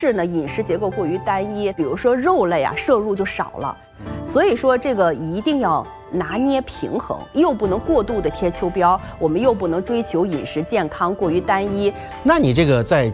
是呢，饮食结构过于单一，比如说肉类啊，摄入就少了。所以说这个一定要拿捏平衡，又不能过度的贴秋膘，我们又不能追求饮食健康过于单一。 那你这个在